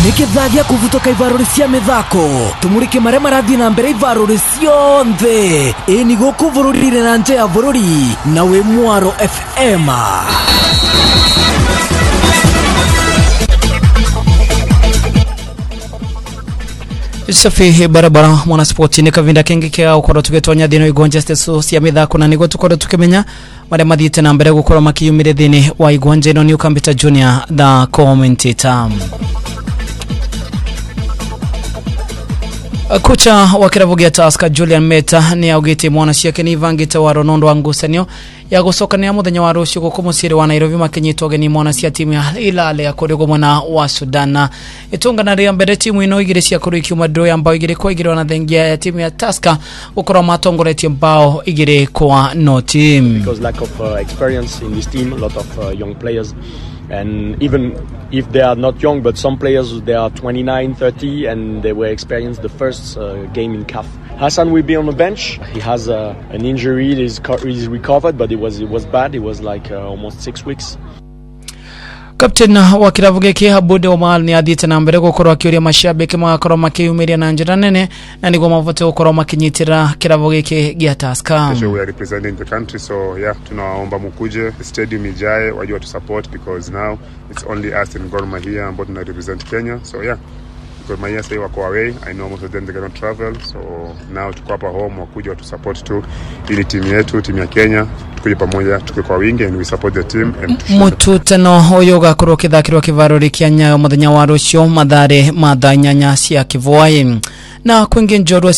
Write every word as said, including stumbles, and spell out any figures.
nikithagia kuvutoka ivaruri cia mithako tumurike maria marathii na mbere ivaruri cionthe ini guku bururi-ine na nje ya bururi na wi Mwaro F M. Safi barabara mwana sport ni kavinda kengi kia ukoro tugetonya thino igonje steso cia mithako na nigo tukoro tukimenya maria mathite na mbere gukora makiyumire thini wa igonje no ni ukambita Junior the commentator. Kocha wa kirabu gia Tusker Julian Meta ni augite mwana ciake ni vangite wa Ronondo wa ngucanio ya gusokania muthenya wa rucio gukumusiri wa Nairobi makinyitwo geni mwana cia timu ya Ilale ya kuri gumona wa Sudan. Itungana ria mbere timu ino igire cia kuri kiuma draw ya mbao igire kwa igire na thengia ya timu ya Tusker ukora matongoretie mbao igire kwa no team because lack of uh, experience in this team, a lot of uh, young players. And even if they are not young, but some players, they are twenty-nine, thirty, and they were experienced the first uh, game in C A F. Hassan will be on the bench. He has uh, an injury. He's, he's recovered, but it was it was bad. It was like uh, almost six weeks. Captain wa kirabu giki Habude Omar ni adite na mbere gukorwa akiuria mashabiki magakoro makiyumiria na njira nene na nigo mavote gukorwa makinyitira kirabu giki gia Tusker. So we are representing the country, so yeah, tunaomba mukuje, the stadium ijae, wajua to support because now it's only us in Gor Mahia ambao tuna represent Kenya. So yeah, Gor Mahia say wako away, I know most of them they cannot travel, so now tuko hapa home wakuja to support tu ili timu yetu, timu ya Kenya tukuje pamoja tuko kwa wingi and we support the team. Mututano hoyo gakoro kithakirwa kivaruri kia Nyayo muthenya wa rucio mathare mathanyanya cia Kivoi na kwingi njorwa